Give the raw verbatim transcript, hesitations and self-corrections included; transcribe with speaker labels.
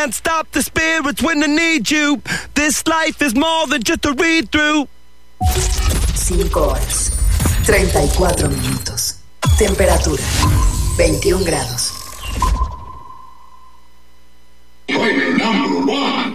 Speaker 1: can't stop the spirits when they need you. This life is more than just a read through.
Speaker 2: Cinco horas, treinta y cuatro minutos. Temperatura, veintiún grados.
Speaker 3: Player number one.